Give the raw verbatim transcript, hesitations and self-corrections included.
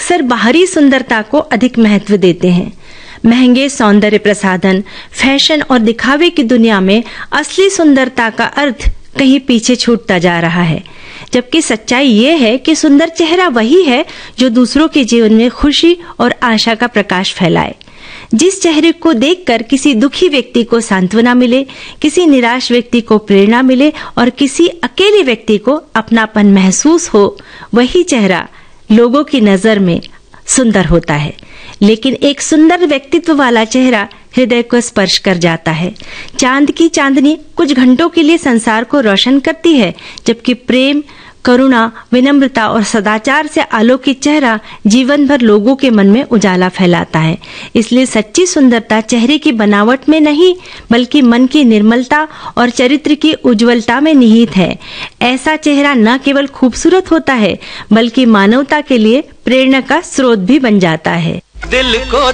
अक्सर बाहरी सुंदरता को अधिक महत्व देते हैं। महंगे सौंदर्य प्रसाधन, फैशन और दिखावे की दुनिया में असली सुंदरता का अर्थ कहीं पीछे छूटता जा रहा है, जबकि सच्चाई ये है कि सुंदर चेहरा वही है जो दूसरों के जीवन में खुशी और आशा का प्रकाश फैलाए। जिस चेहरे को देखकर किसी दुखी व्यक्ति को सांत्वना मिले, किसी निराश व्यक्ति को प्रेरणा मिले और किसी अकेले व्यक्ति को अपनापन महसूस हो, वही चेहरा लोगों की नजर में सुंदर होता है। लेकिन एक सुंदर व्यक्तित्व वाला चेहरा हृदय को स्पर्श कर जाता है। चांद की चांदनी कुछ घंटों के लिए संसार को रोशन करती है, जबकि प्रेम, करुणा, विनम्रता और सदाचार से आलोकित चेहरा जीवन भर लोगों के मन में उजाला फैलाता है। इसलिए सच्ची सुंदरता चेहरे की बनावट में नहीं, बल्कि मन की निर्मलता और चरित्र की उज्जवलता में निहित है। ऐसा चेहरा न केवल खूबसूरत होता है, बल्कि मानवता के लिए प्रेरणा का स्रोत भी बन जाता है। दिल को